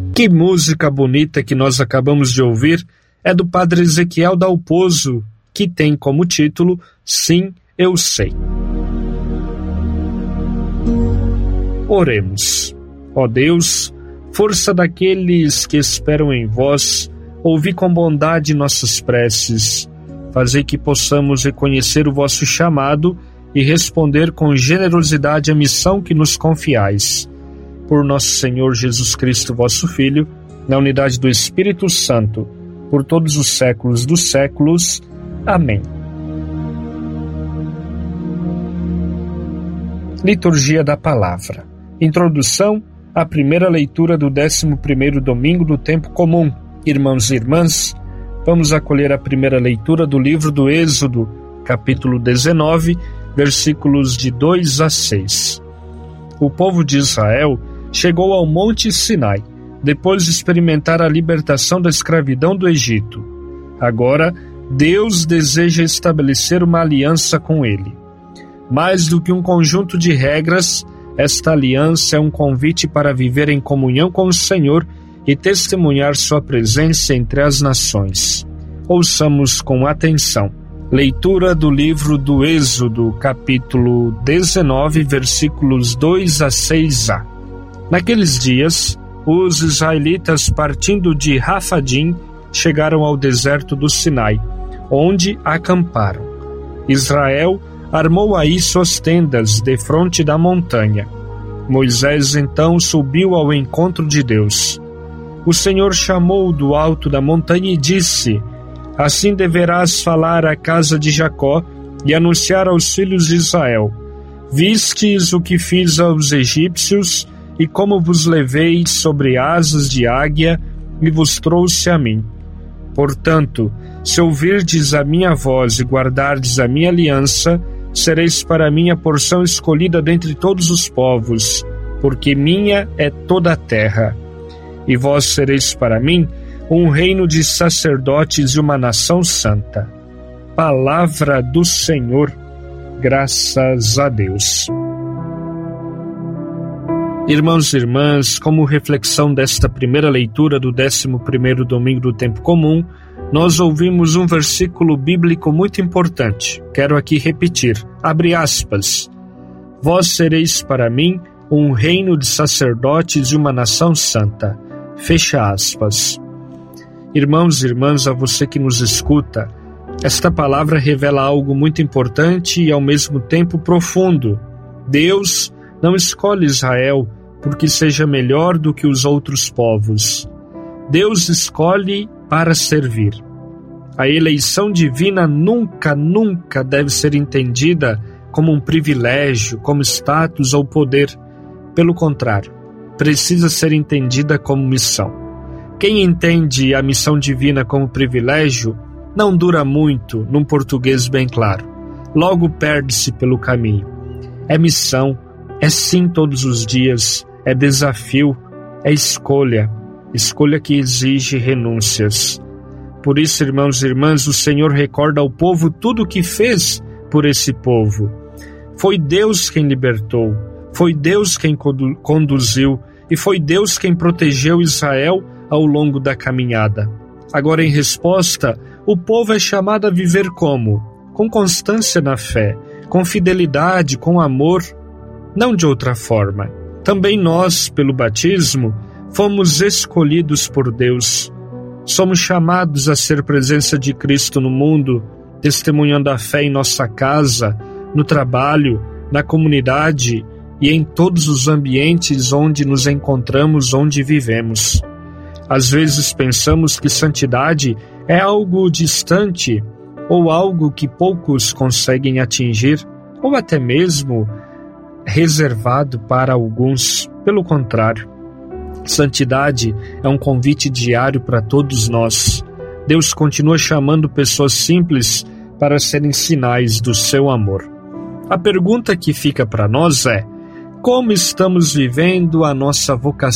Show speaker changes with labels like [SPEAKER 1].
[SPEAKER 1] Que música bonita que nós acabamos de ouvir é do Padre Ezequiel Dalpozo, que tem como título Sim, Eu Sei. Oremos. Ó Deus, força daqueles que esperam em vós, ouvi com bondade nossas preces, fazei que possamos reconhecer o vosso chamado e responder com generosidade à missão que nos confiais. Por nosso Senhor Jesus Cristo, vosso Filho, na unidade do Espírito Santo, por todos os séculos dos séculos. Amém. Liturgia da Palavra. Introdução à primeira leitura do 11º domingo do tempo comum. Irmãos e irmãs, vamos acolher a primeira leitura do livro do Êxodo, capítulo 19, versículos de 2 a 6. O povo de Israel chegou ao Monte Sinai, depois de experimentar a libertação da escravidão do Egito. Agora, Deus deseja estabelecer uma aliança com ele. Mais do que um conjunto de regras, esta aliança é um convite para viver em comunhão com o Senhor e testemunhar sua presença entre as nações. Ouçamos com atenção. Leitura do livro do Êxodo, capítulo 19, versículos 2 a 6a. Naqueles dias, os israelitas, partindo de Rafadim, chegaram ao deserto do Sinai, onde acamparam. Israel armou aí suas tendas defronte da montanha. Moisés então subiu ao encontro de Deus. O Senhor chamou do alto da montanha e disse: Assim deverás falar à casa de Jacó e anunciar aos filhos de Israel: Vistes o que fiz aos egípcios e como vos levei sobre asas de águia e vos trouxe a mim. Portanto, se ouvirdes a minha voz e guardardes a minha aliança, sereis para mim a porção escolhida dentre todos os povos, porque minha é toda a terra. E vós sereis para mim um reino de sacerdotes e uma nação santa. Palavra do Senhor, graças a Deus. Irmãos e irmãs, como reflexão desta primeira leitura do 11º domingo do tempo comum, nós ouvimos um versículo bíblico muito importante. Quero aqui repetir, abre aspas, vós sereis para mim um reino de sacerdotes e uma nação santa. Fecha aspas. Irmãos e irmãs, a você que nos escuta, esta palavra revela algo muito importante e ao mesmo tempo profundo. Deus não escolhe Israel porque seja melhor do que os outros povos. Deus escolhe para servir. A eleição divina nunca deve ser entendida como um privilégio, como status ou poder. Pelo contrário, precisa ser entendida como missão. Quem entende a missão divina como privilégio não dura muito, num português bem claro. Logo perde-se pelo caminho. É missão, é sim todos os dias, é desafio, é escolha que exige renúncias. Por isso, irmãos e irmãs, o Senhor recorda ao povo tudo o que fez por esse povo. Foi Deus quem libertou, foi Deus quem conduziu e foi Deus quem protegeu Israel ao longo da caminhada. Agora, em resposta, o povo é chamado a viver como? Com constância na fé, com fidelidade, com amor, não de outra forma. Também nós, pelo batismo, fomos escolhidos por Deus. Somos chamados a ser presença de Cristo no mundo, testemunhando a fé em nossa casa, no trabalho, na comunidade e em todos os ambientes onde nos encontramos, onde vivemos. Às vezes pensamos que santidade é algo distante ou algo que poucos conseguem atingir, ou até mesmo reservado para alguns. Pelo contrário, santidade é um convite diário para todos nós. Deus continua chamando pessoas simples para serem sinais do seu amor. A pergunta que fica para nós é: como estamos vivendo a nossa vocação